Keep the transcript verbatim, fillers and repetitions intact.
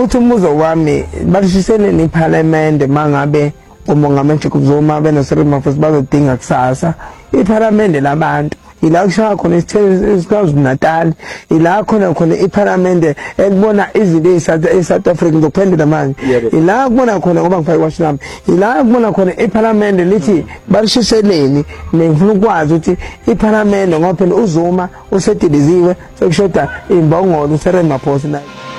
uthi umbuzo wami bashisele neParliament mangabe umongameli Jacob Zuma benosiri Ramaphosa bazodinga kusasa iParliament labantu ila kushaya khona isithelo esikazi Natal ila khona khona iParliament elibona izinto eSouth Africa ngokuphendula manje ila kubona khona ngoba ngifake kwashinami ila kubona khona iParliament lithi barishiseleni ngifuna ukwazi ukuthi iParliament ngoba phela uZuma usediliziwe sekushoda imbongolo uSiri Ramaphosa.